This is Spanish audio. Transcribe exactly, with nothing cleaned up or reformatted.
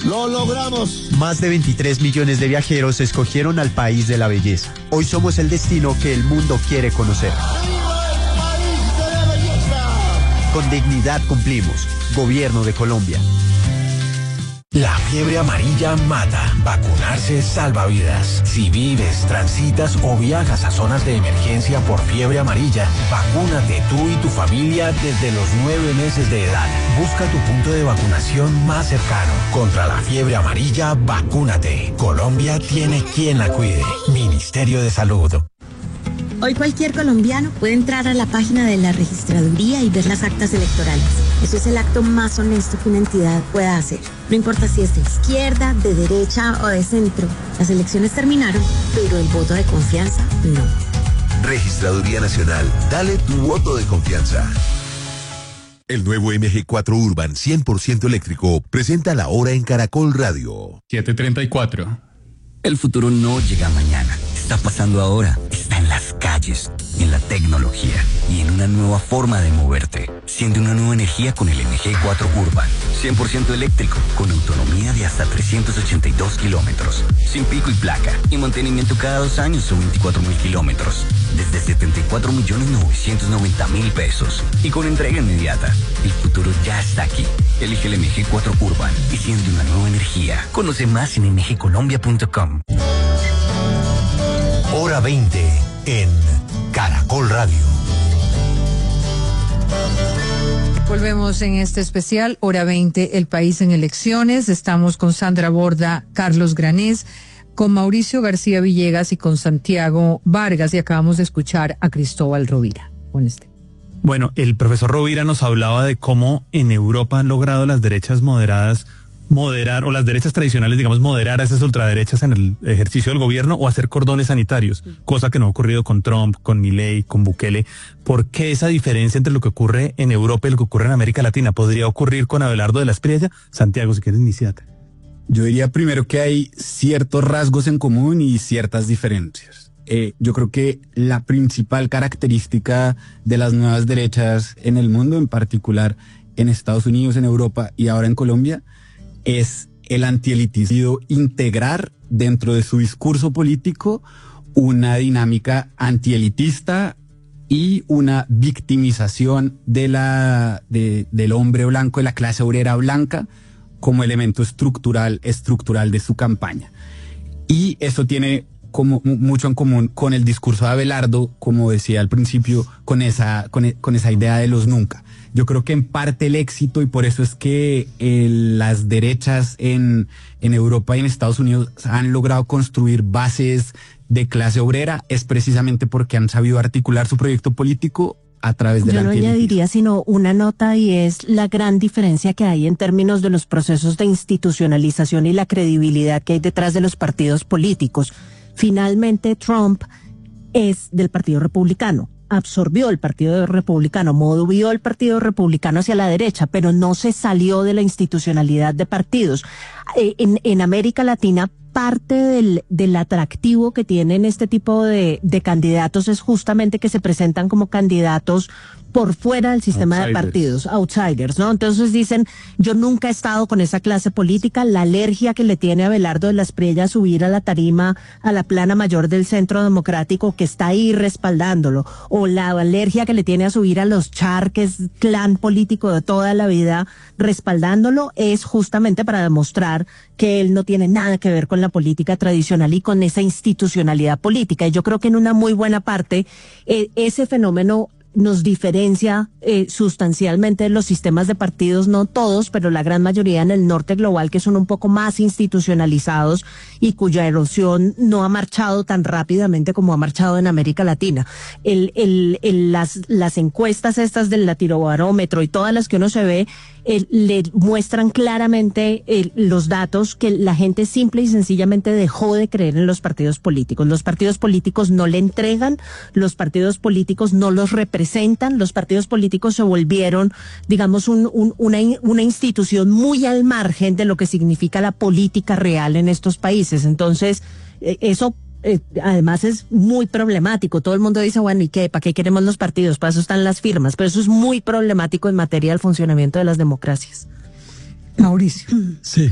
¡Lo logramos! Más de veintitrés millones de viajeros escogieron al país de la belleza. Hoy somos el destino que el mundo quiere conocer. ¡Viva el país de la belleza! Con dignidad cumplimos. Gobierno de Colombia. La fiebre amarilla mata. Vacunarse salva vidas. Si vives, transitas o viajas a zonas de emergencia por fiebre amarilla, vacúnate tú y tu familia desde los nueve meses de edad. Busca tu punto de vacunación más cercano. Contra la fiebre amarilla, vacúnate. Colombia tiene quien la cuide. Ministerio de Salud. Hoy cualquier colombiano puede entrar a la página de la registraduría y ver las actas electorales. Eso es el acto más honesto que una entidad pueda hacer. No importa si es de izquierda, de derecha o de centro. Las elecciones terminaron, pero el voto de confianza no. Registraduría Nacional. Dale tu voto de confianza. El nuevo M G cuatro Urban cien por ciento eléctrico presenta la hora en Caracol Radio. siete treinta y cuatro. El futuro no llega mañana. Está pasando ahora. Está en las calles, en la tecnología y en una nueva forma de moverte. Siente una nueva energía con el M G cuatro Urban. cien por ciento eléctrico, con autonomía de hasta trescientos ochenta y dos kilómetros. Sin pico y placa y mantenimiento cada dos años o veinticuatro mil kilómetros. Desde setenta y cuatro millones novecientos noventa mil pesos. Y con entrega inmediata. El futuro ya está aquí. Elige el M G cuatro Urban y siente una nueva energía. Conoce más en m g colombia punto com. Hora veinte en Caracol Radio. Volvemos en este especial, Hora veinte, El País en Elecciones. Estamos con Sandra Borda, Carlos Granés, con Mauricio García Villegas y con Santiago Vargas, y acabamos de escuchar a Cristóbal Rovira. Con este. Bueno, el profesor Rovira nos hablaba de cómo en Europa han logrado las derechas moderadas moderar, o las derechas tradicionales, digamos, moderar a esas ultraderechas en el ejercicio del gobierno o hacer cordones sanitarios, cosa que no ha ocurrido con Trump, con Milei, con Bukele. ¿Por qué esa diferencia entre lo que ocurre en Europa y lo que ocurre en América Latina? ¿Podría ocurrir con Abelardo de la Espriella? Santiago, si quieres, iniciate. Yo diría primero que hay ciertos rasgos en común y ciertas diferencias. Eh, yo creo que la principal característica de las nuevas derechas en el mundo, en particular en Estados Unidos, en Europa y ahora en Colombia, es el antielitismo, integrar dentro de su discurso político una dinámica antielitista y una victimización de la, de, del hombre blanco, de la clase obrera blanca, como elemento estructural, estructural de su campaña. Y eso tiene como mucho en común con el discurso de Abelardo, como decía al principio, con esa, con, con esa idea de los nunca. Yo creo que en parte el éxito, y por eso es que eh, las derechas en, en Europa y en Estados Unidos han logrado construir bases de clase obrera, es precisamente porque han sabido articular su proyecto político a través de la Yo no añadiría sino una nota, y es la gran diferencia que hay en términos de los procesos de institucionalización y la credibilidad que hay detrás de los partidos políticos. Finalmente, Trump es del Partido Republicano. Absorbió el Partido Republicano, movió el Partido Republicano hacia la derecha, pero no se salió de la institucionalidad de partidos. Eh, en, en América Latina, parte del, del atractivo que tienen este tipo de, de candidatos es justamente que se presentan como candidatos por fuera del sistema outsiders. de partidos, outsiders, ¿no? Entonces dicen, yo nunca he estado con esa clase política, la alergia que le tiene a Abelardo de la Espriella a subir a la tarima, a la plana mayor del Centro Democrático, que está ahí respaldándolo, o la alergia que le tiene a subir a los Char, que es clan político de toda la vida, respaldándolo, es justamente para demostrar que él no tiene nada que ver con la política tradicional y con esa institucionalidad política. Y yo creo que en una muy buena parte, eh, ese fenómeno nos diferencia eh, sustancialmente de los sistemas de partidos, no todos, pero la gran mayoría en el norte global, que son un poco más institucionalizados y cuya erosión no ha marchado tan rápidamente como ha marchado en América Latina. El, el, el, las, las encuestas estas del Latinobarómetro y todas las que uno se ve, eh, le muestran claramente eh, los datos que la gente simple y sencillamente dejó de creer en los partidos políticos. Los partidos políticos no le entregan, los partidos políticos no los representan, los partidos políticos se volvieron, digamos, un, un, una, una institución muy al margen de lo que significa la política real en estos países. Entonces, eh, eso eh, además es muy problemático. Todo el mundo dice, bueno, ¿y qué? ¿Para qué queremos los partidos? Para eso están las firmas. Pero eso es muy problemático en materia del funcionamiento de las democracias. Mauricio. Sí.